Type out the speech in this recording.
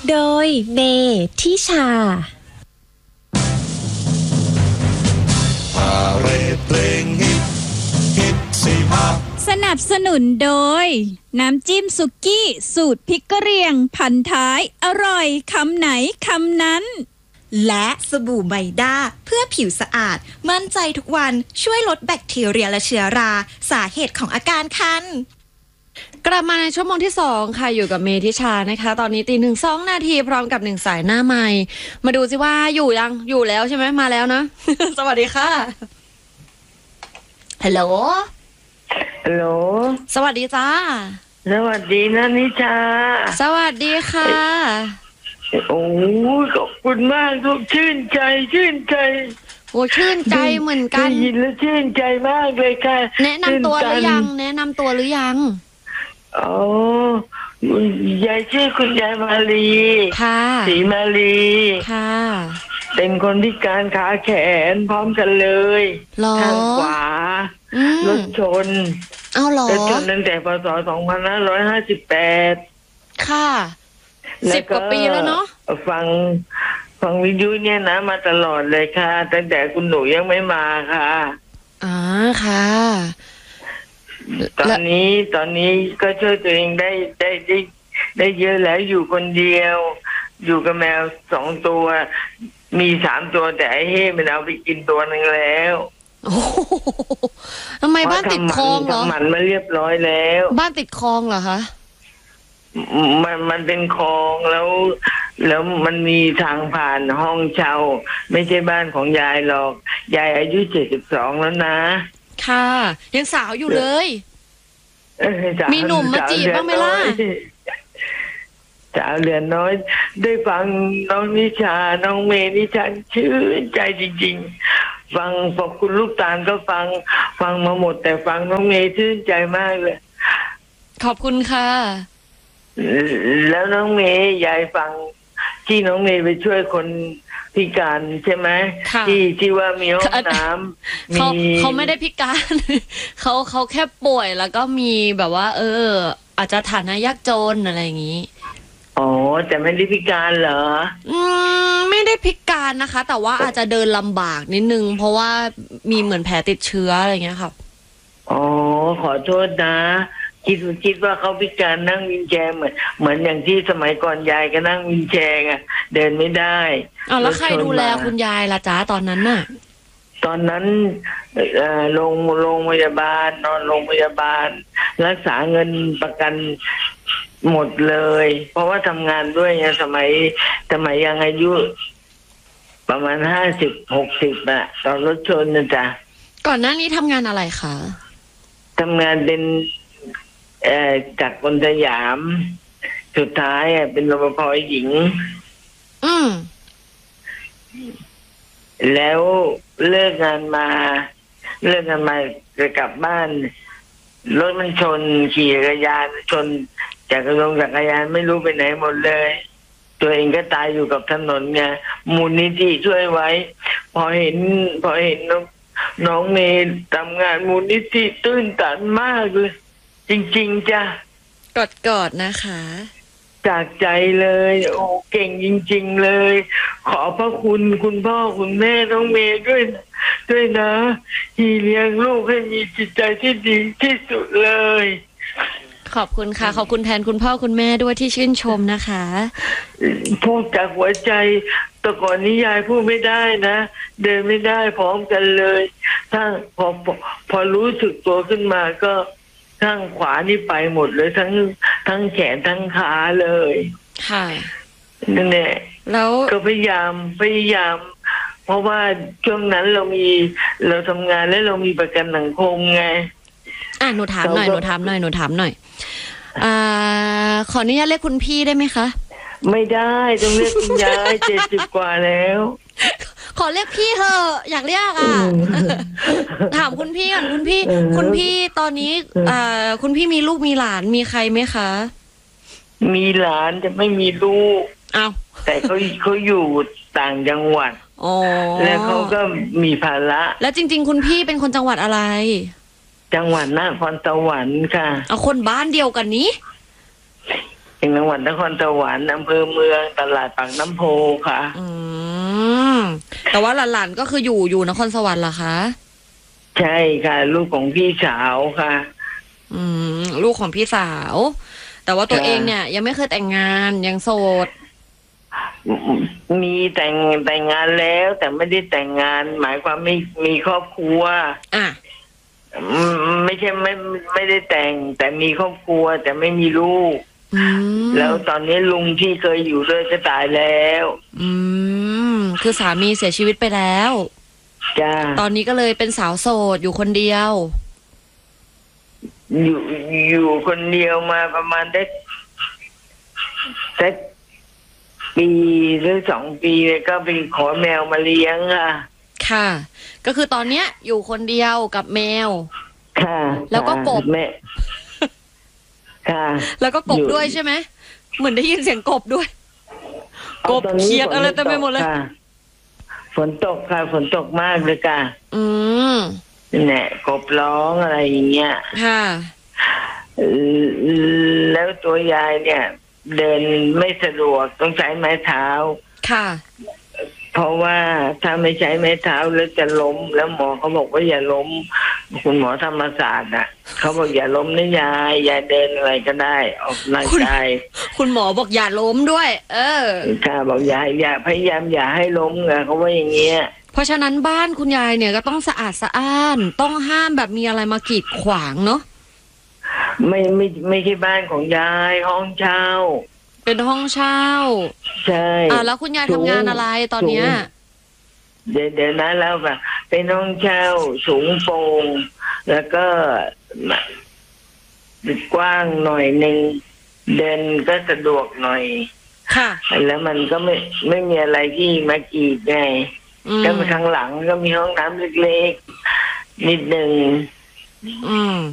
โดยเมทิชาพาเรดเพลงฮิตฮิตสี่ภาคสนับสนุนโดยน้ำจิ้มสุกี้สูตรพริกกะเหรี่ยงพันท้ายอร่อยคำไหนคำนั้นและสบู่ไมด้าเพื่อผิวสะอาดมั่นใจทุกวันช่วยลดแบคทีเรียและเชื้อราสาเหตุของอาการคันกลับมาในชั่วโมงที่2ค่ะอยู่กับเมทิชานะคะตอนนี้ตี 1-2 นาทีพร้อมกับ1สายหน้าใหม่มาดูสิว่าอยู่แล้วใช่ไหมมาแล้วนะ สวัสดีค่ะฮัลโหลฮัลโหลสวัสดีจ้าสวัสดีนะนิชาสวัสดีค่ะโอ้ขอบคุณมากทุกชื่นใจโอ้ชื่นใจเหมือนกันได้ยินแล้วชื่นใจมากเลยค่ะแนะนำตัวหรือยังอ๋อยายชื่อคุณยายมาลีค่ะศรีมาลีค่ะเป็นคนพิการขาแขนพร้อมกันเลยข้างขวารถชนเอาหรอรถชนตั้งแต่พ.ศ. 2558 ค่ะ10 กว่าปีแล้วเนาะฟังวิทยุเนี่ยนะมาตลอดเลยค่ะตั้งแต่คุณหนูยังไม่มาค่ะค่ะตอนนี้ก็ช่วยตัวเองได้เยอะแล้วอยู่คนเดียวอยู่กับแมว2 ตัวมี3 ตัวแต่ไอ้เฮ่มันเอาไปกินตัวนึงแล้วโอ้ทำไมบ้านติดคลองเหรอมันมาเรียบร้อยแล้วบ้านติดคลองเหรอคะมันเป็นคลองแล้วมันมีทางผ่านห้องเช่าไม่ใช่บ้านของยายหรอกยายอายุ72แล้วนะค่ะยังสาวอยู่เลยมีหนุ่มมาจีบบ้างไหมล่ะสาวเหลือน้อยได้ฟังน้องนิชาน้องเมนิชาชื่นใจจริงๆฟังพอคุณลูกตาลก็ฟังมาหมดแต่ฟังน้องเมชื่นใจมากเลยขอบคุณค่ะแล้วน้องเมย์ยายฟังที่น้องเมย์ไปช่วยคนพิการใช่ไหมที่ว่ามีห้องน้ำเขาไม่ได้พิการเขาแค่ป่วยแล้วก็มีแบบว่าอาจจะฐานะยากจนอะไรอย่างนี้อ๋อแต่ไม่ได้พิการเหรอไม่ได้พิการนะคะแต่ว่าอาจจะเดินลำบากนิดนึงเพราะว่ามีเหมือนแผลติดเชื้ออะไรอย่างเงี้ยค่ะอ๋อขอโทษนะคิดว่าเขาพิการนั่งวีลแชร์เหมือนอย่างที่สมัยก่อนยายก็นั่งวีลแชร์ไงเดินไม่ได้แล้วใครดูแลคุณยายล่ะจ๊ะตอนนั้นน่ะตอนนั้นโรงพยาบาลนอนโรงพยาบาลรักษาเงินประกันหมดเลยเพราะว่าทำงานด้วยไงสมัยยังอายุประมาณ50-60อ่ะตอนรถชนนะจ๊ะก่อนหน้านี้ทำงานอะไรคะทำงานเป็นจากคนสยามสุดท้ายเป็นรปภ.หญิงแล้วเลิกงานมาจะกลับบ้านรถมันชนขี่จักรยานชนจักรยานไม่รู้ไปไหนหมดเลยตัวเองก็ตายอยู่กับถนนไงมูลนิธิช่วยไว้พอเห็นน้องเมย์ทำงานมูลนิธิตื้นตันมากเลยจริงๆจ้ะกอดนะคะจากใจเลยโอ้เก่งจริงๆเลยขอพระคุณคุณพ่อคุณแม่น้องเมย์ด้วยนะที่เลี้ยงลูกให้มีจิตใจที่ดีที่สุดเลยขอบคุณค่ะขอบคุณแทนคุณพ่อคุณแม่ด้วยที่ชื่นชมนะคะพูดจากหัวใจแต่ก่อนนี้ยายพูดไม่ได้นะเดินไม่ได้พร้อมกันเลยถ้าพอรู้สึกตัวขึ้นมาก็ข้างขวานี่ไปหมดเลยทั้งแขนทั้งขาเลยค่ะนั่นแหละแล้วก็พยายามเพราะว่าช่วงนั้นเราทำงานแล้วเรามีประกันสังคมไงหนูถามหน่อยขออนุญาตเรียกคุณพี่ได้ไหมคะไม่ได้ต้องเรียกคุณยาย70 กว่าแล้วขอเรียกพี่เถอะอยากเรียกถามคุณพี่ก่อนคุณพี่ตอนนี้คุณพี่มีลูกมีหลานมีใครไหมคะมีหลานจะไม่มีลูกแต่เขาอยู่ต่างจังหวัดแล้วเขาก็มีภาระแล้วจริงๆคุณพี่เป็นคนจังหวัดอะไรจังหวัดนครสวรรค์ค่ะคนบ้านเดียวกันนี้จังหวัดนครสวรรค์อำเภอเมืองตลาดปากน้ำโพค่ะแต่ว่าหลานๆก็คืออยู่นครสวรรค์เหรอคะใช่ค่ะ ลูกของพี่สาวค่ะลูกของพี่สาว แต่ว่าตัวเองเนี่ยยังไม่เคยแต่งงานยังโสดมีแต่งงานแล้ว แต่ไม่ได้แต่งงาน หมายความไม่มีครอบครัวไม่ใช่ไม่ได้แต่มีครอบครัว แต่ไม่มีลูกแล้วตอนนี้ลุงที่เคยอยู่ด้วยก็ตายแล้วคือสามีเสียชีวิตไปแล้วจ้าตอนนี้ก็เลยเป็นสาวโสดอยู่คนเดียวอยู่คนเดียวมาประมาณได้ปีหรือ2 ปีก็ไปขอแมวมาเลี้ยงค่ะก็คือตอนเนี้ยอยู่คนเดียวกับแมวค่ะแล้วก็กบแม่ค่ะแล้วก็กบด้วยใช่ไหมเหมือนได้ยินเสียงกบด้วยกบเขียดอะไรเต็มไปหมดเลยฝนตกค่ะฝนตกมากเลยค่ะเนี่ยกบร้องอะไรอย่างเงี้ยค่ะแล้วตัวยายเนี่ยเดินไม่สะดวกต้องใช้ไม้เท้าค่ะเพราะว่าถ้าไม่ใช้ไม้เท้าแล้วจะล้มแล้วหมอเขาบอกว่าอย่าล้มคุณหมอธรรมศาสตร์น่ะเขาบอกอย่าล้มนะยายเดินอะไรก็ได้ออกกำลังกายคุณหมอบอกอย่าล้มด้วยค่ะบอกอย่าพยายามอย่าให้ล้มไงเขาว่าอย่างเงี้ยเพราะฉะนั้นบ้านคุณยายเนี่ยก็ต้องสะอาดสะอ้านต้องห้ามแบบมีอะไรมากีดขวางเนาะไม่ใช่บ้านของยายห้องเช่าเป็นห้องเช่าใช่แล้วคุณยายทำงานอะไรตอนเนี้ยเดี๋ยวนั้นแล้วค่ะเป็นห้องเช่าสูงโปร่งแล้วก็กว้างหน่อยนึงเดินก็สะดวกหน่อยค่ะแล้วมันก็ไม่มีอะไรที่มากีดไงก็ข้างหลังก็มีห้องน้ำเล็กๆนิดนึง